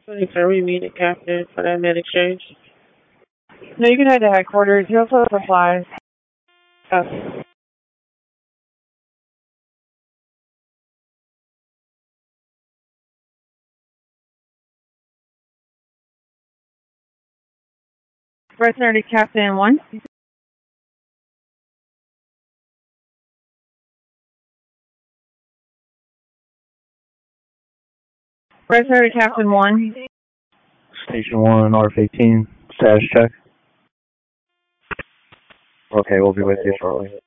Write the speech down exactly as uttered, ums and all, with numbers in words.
Can we meet a captain for that mid exchange? No, you can head to headquarters. You also have supplies. Oh. Mercenary Captain one. Mercenary Captain one. Station one, R F eighteen, status check. Okay, we'll be with you shortly.